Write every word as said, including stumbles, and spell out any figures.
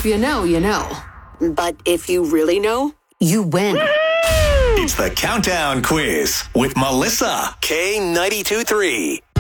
If you know, you know. But if you really know, you win. It's the Countdown Quiz with Melissa, K ninety-two point three.